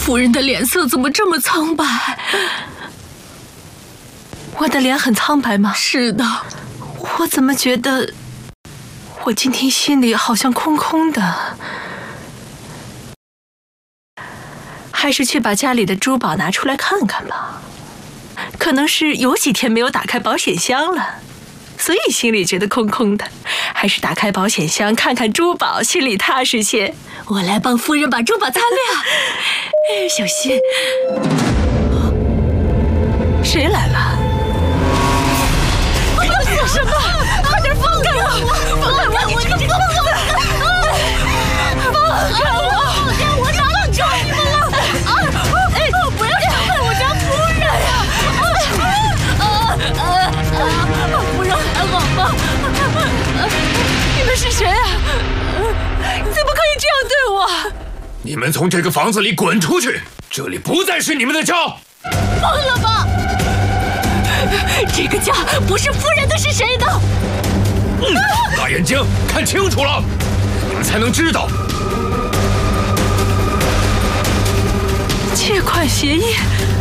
夫人的脸色怎么这么苍白？ 我的脸很苍白吗？ 是的。 我怎么觉得我今天心里好像空空的？还是去把家里的珠宝拿出来看看吧。可能是有几天没有打开保险箱了，所以心里觉得空空的。还是打开保险箱看看珠宝，心里踏实些。 我来帮夫人把珠宝擦亮。 小心！谁来了？ 你要做什么？快点放开我！放开我！你这个疯子！放开我！我哪里抓你们了？不要伤害我家夫人呀！夫人还好吗？你们是谁啊？怎么可以这样对我？ 你们从这个房子里滚出去！这里不再是你们的家！ 疯了吧！这个家不是夫人的，是谁的？ 大眼睛，看清楚了，你们才能知道。 借款协议。